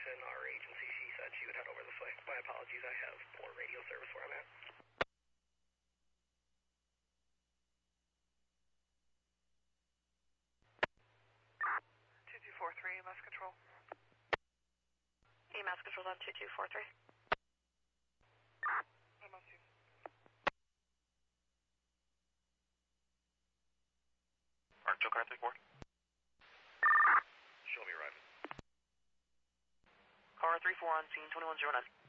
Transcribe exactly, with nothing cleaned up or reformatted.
in our agency. She said she would head over this way. My apologies, I have poor radio service where I'm at. two two four three, E M S Control. E M S Control on two two four three. M S two. Archer car three four. Show me arriving. Car three four on scene twenty-one zero nine.